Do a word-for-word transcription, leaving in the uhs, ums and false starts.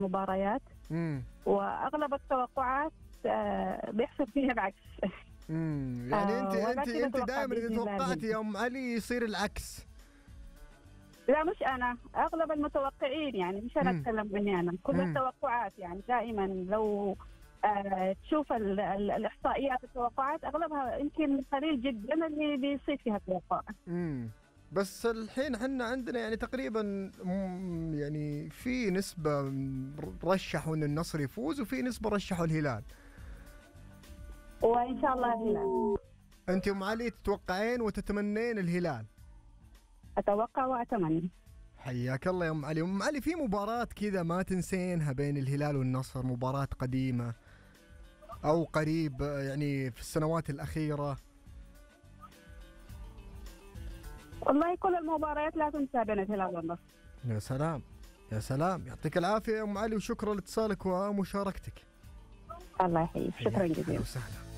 المباريات، امم واغلب التوقعات آه، بيحصل فيها العكس. امم يعني انت آه، انت ولكن انت اتوقع دائما اذا باذن الله توقعتي الهلال. يا ام علي يصير العكس. لا مش انا، اغلب المتوقعين، يعني مش انا امم اتكلم مني انا، كل امم التوقعات يعني دائما لو آه تشوف ال ال الاحصائيات، التوقعات اغلبها يمكن قليل جدا اللي بيصير فيها توقع. امم بس الحين احنا عندنا يعني تقريبا مم، يعني في نسبة رشحوا ان النصر يفوز وفي نسبة رشحوا الهلال. وان شاء الله الهلال. انت ام علي تتوقعين وتتمنين الهلال؟ اتوقع واتمنى. حياك الله يا ام علي. ام علي، في مباراة كذا ما تنسينها بين الهلال والنصر، مباراة قديمة او قريب يعني في السنوات الأخيرة؟ والله كل المباريات لا تنسى بين الهلال والنصر. يا سلام يا سلام، يعطيك العافية يا ام علي، وشكرا لاتصالك ومشاركتك. الله يحييك، شكرا حياك، أهلا جزيلا. وسهلا.